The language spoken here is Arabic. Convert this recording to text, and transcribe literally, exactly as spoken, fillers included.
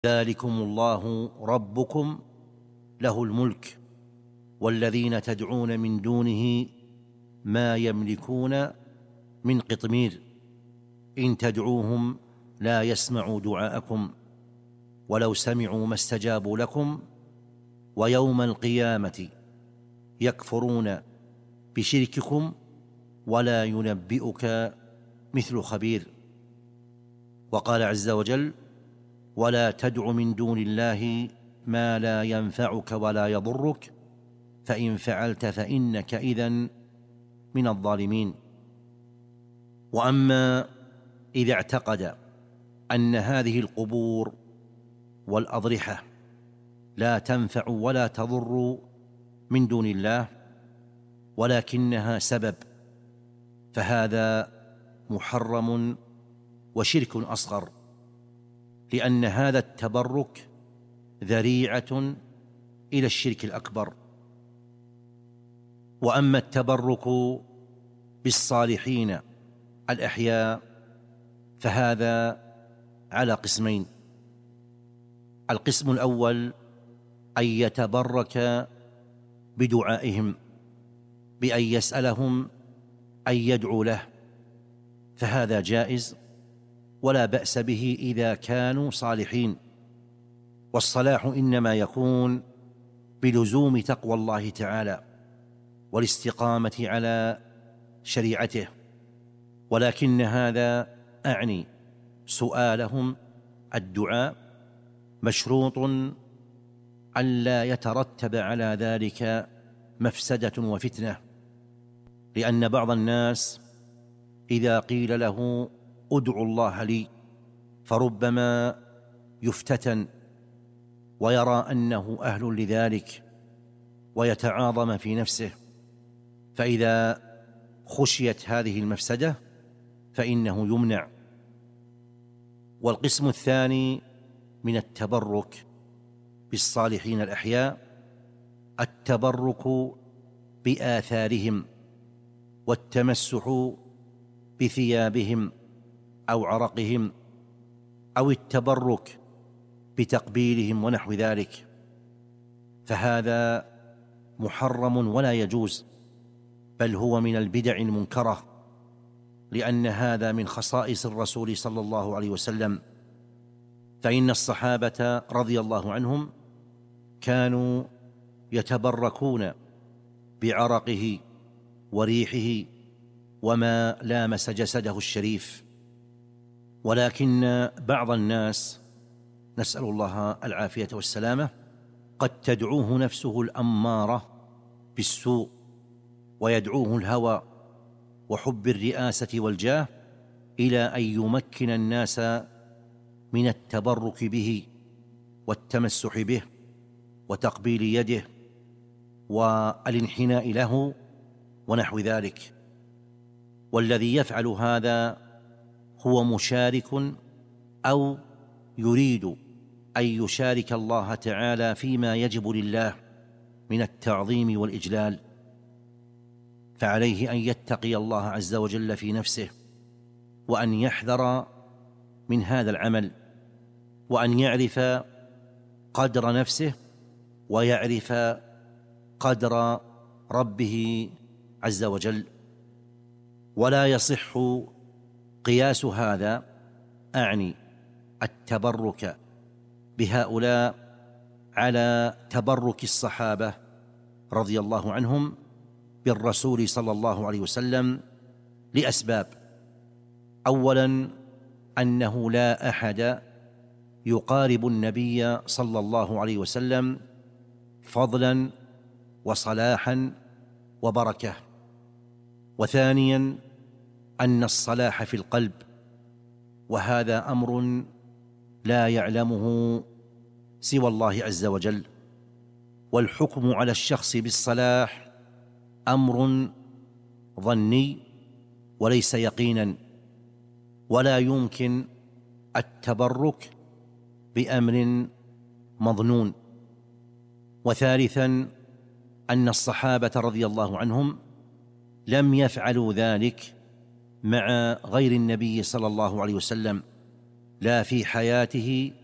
ذلكم الله ربكم له الملك والذين تدعون من دونه ما يملكون من قطمير إن تدعوهم لا يسمعوا دعاءكم ولو سمعوا ما استجابوا لكم ويوم القيامة يكفرون بشرككم ولا ينبئك مثل خبير. وقال عز وجل: ولا تدع من دون الله ما لا ينفعك ولا يضرك فإن فعلت فإنك إذن من الظالمين. وأما إذا اعتقد أن هذه القبور والأضرحة لا تنفع ولا تضر من دون الله ولكنها سبب، فهذا محرم وشرك أصغر، لأن هذا التبرك ذريعة إلى الشرك الأكبر. وأما التبرك بالصالحين الأحياء فهذا على قسمين: القسم الأول أن يتبرك بدعائهم بأن يسألهم أن يدعوا له، فهذا جائز ولا بأس به إذا كانوا صالحين، والصلاح إنما يكون بلزوم تقوى الله تعالى والاستقامة على شريعته. ولكن هذا أعني سؤالهم الدعاء مشروط أن لا يترتب على ذلك مفسدة وفتنة، لأن بعض الناس إذا قيل له ادعوا الله لي فربما يفتتن ويرى أنه أهل لذلك ويتعاظم في نفسه، فإذا خشيت هذه المفسدة فإنه يمنع. والقسم الثاني من التبرك بالصالحين الأحياء التبرك بآثارهم والتمسح بثيابهم أو عرقهم أو التبرك بتقبيلهم ونحو ذلك، فهذا محرم ولا يجوز، بل هو من البدع المنكرة، لأن هذا من خصائص الرسول صلى الله عليه وسلم. فإن الصحابة رضي الله عنهم كانوا يتبركون بعرقه وريحه وما لامس جسده الشريف. ولكن بعض الناس، نسأل الله العافية والسلامة، قد تدعوه نفسه الأمارة بالسوء ويدعوه الهوى وحب الرئاسة والجاه إلى أن يمكن الناس من التبرك به والتمسح به وتقبيل يده والانحناء له ونحو ذلك. والذي يفعل هذا هو مشارك أو يريد أن يشارك الله تعالى فيما يجب لله من التعظيم والإجلال، فعليه أن يتقي الله عز وجل في نفسه وأن يحذر من هذا العمل، وأن يعرف قدر نفسه ويعرف قدر ربه عز وجل. ولا يصح قياس هذا، أعني التبرك بهؤلاء، على تبرك الصحابة رضي الله عنهم بالرسول صلى الله عليه وسلم لأسباب: أولا أنه لا أحد يقارب النبي صلى الله عليه وسلم فضلا وصلاحا وبركة. وثانيا أن الصلاح في القلب، وهذا أمر لا يعلمه سوى الله عز وجل. والحكم على الشخص بالصلاح أمر ظني وليس يقينا، ولا يمكن التبرك بأمر مظنون. وثالثا أن الصحابة رضي الله عنهم لم يفعلوا ذلك مع غير النبي صلى الله عليه وسلم، لا في حياته